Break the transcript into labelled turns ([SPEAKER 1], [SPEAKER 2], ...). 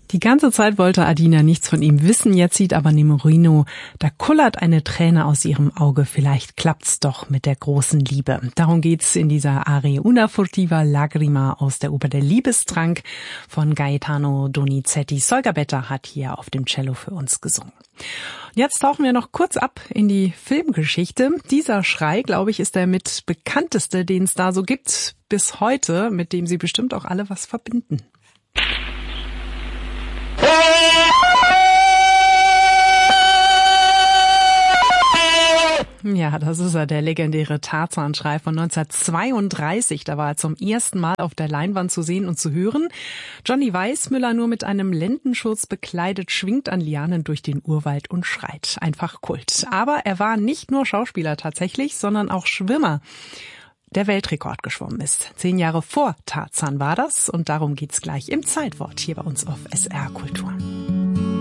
[SPEAKER 1] Die ganze Zeit wollte Adina nichts von ihm wissen, jetzt sieht aber Nemorino, da kullert eine Träne aus ihrem Auge, vielleicht klappt's doch mit der großen Liebe. Darum geht's in dieser Arie Una furtiva lagrima aus der Oper Der Liebestrank von Gaetano Donizetti. Solga Betta hat hier auf dem Cello für uns gesungen. Jetzt tauchen wir noch kurz ab in die Filmgeschichte. Dieser Schrei, glaube ich, ist der mit bekannteste, den es da so gibt bis heute, mit dem Sie bestimmt auch alle was verbinden. Ja, das ist er, der legendäre Tarzan-Schrei von 1932. Da war er zum ersten Mal auf der Leinwand zu sehen und zu hören. Johnny Weissmuller, nur mit einem Lendenschurz bekleidet, schwingt an Lianen durch den Urwald und schreit. Einfach Kult. Aber er war nicht nur Schauspieler tatsächlich, sondern auch Schwimmer, der Weltrekord geschwommen ist. 10 Jahre vor Tarzan war das und darum geht's gleich im Zeitwort hier bei uns auf SR Kultur.